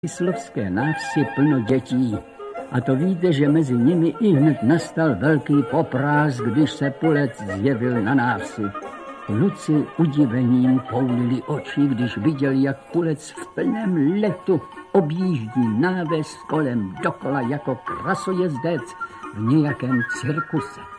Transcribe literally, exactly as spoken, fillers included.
Slovské návsi plno dětí. A to víte, že mezi nimi i hned nastal velký poprásk, když se Pulec zjevil na návsi. Kluci udivením poulili oči, když viděli, jak Pulec v plném letu objíždí náves kolem dokola jako krasojezdec v nějakém cirkuse.